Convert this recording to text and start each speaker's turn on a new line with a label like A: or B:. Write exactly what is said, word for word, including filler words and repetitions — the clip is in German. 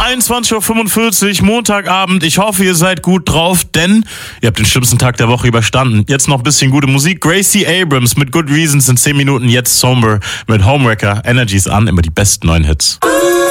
A: einundzwanzig Uhr fünfundvierzig, Montagabend. Ich hoffe, ihr seid gut drauf, denn ihr habt den schlimmsten Tag der Woche überstanden. Jetzt noch ein bisschen gute Musik. Gracie Abrams mit Good Reasons in zehn Minuten. Jetzt Somber mit Homewrecker. Energies an, immer die besten neuen Hits.